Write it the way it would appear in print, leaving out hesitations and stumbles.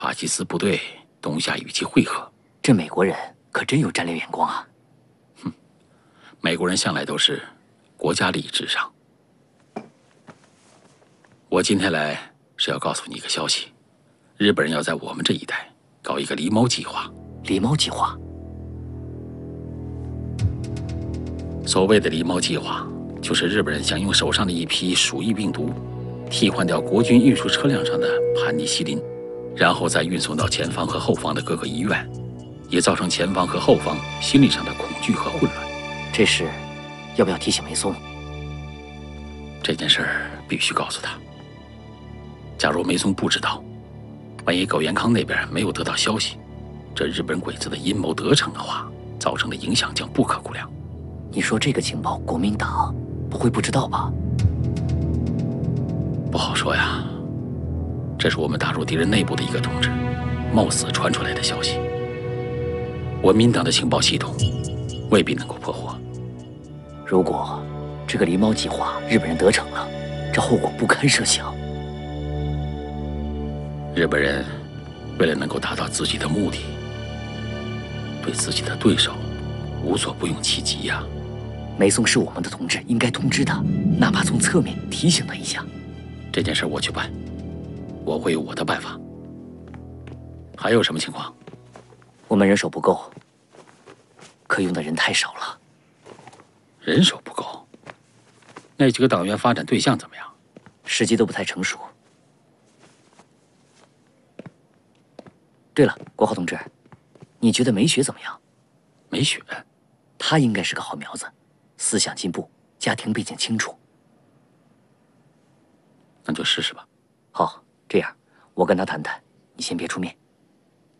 法西斯部队东下与其会合。 这美国人可真有战略眼光啊！ 美国人向来都是国家利益至上。我今天来是要告诉你一个消息：日本人要在我们这一带搞一个狸猫计划。 狸猫计划？ 所谓的狸猫计划，就是日本人想用手上的一批鼠疫病毒，替换掉国军运输车辆上的盘尼西林，然后再运送到前方和后方的各个医院，也造成前方和后方心理上的恐惧和混乱。 这事要不要提醒梅松？ 这件事儿必须告诉他。假如梅松不知道，万一苟延康那边没有得到消息，这日本鬼子的阴谋得逞的话，造成的影响将不可估量。 你说这个情报，国民党不会不知道吧？ 不好说呀，这是我们打入敌人内部的一个同志冒死传出来的消息，国民党的情报系统未必能够破获。 如果这个狸猫计划日本人得逞了，这后果不堪设想。 日本人为了能够达到自己的目的，对自己的对手无所不用其极呀。 梅松是我们的同志，应该通知他，哪怕从侧面提醒他一下。 这件事我去办，我会有我的办法。还有什么情况？ 我们人手不够，可用的人太少了。 人手不够？那几个党员发展对象怎么样？ 时机都不太成熟。对了，国豪同志，你觉得梅雪怎么样？ 梅雪， 她应该是个好苗子，思想进步，家庭背景清楚。 那就试试吧。 好，这样我跟他谈谈，你先别出面。